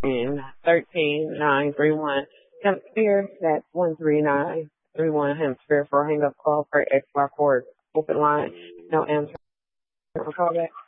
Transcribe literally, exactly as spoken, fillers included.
in thirteen nine three one. Hempsphere, that's one three nine three one Hempsphere for a hang up call for X Y Court open line. No answer. Call back.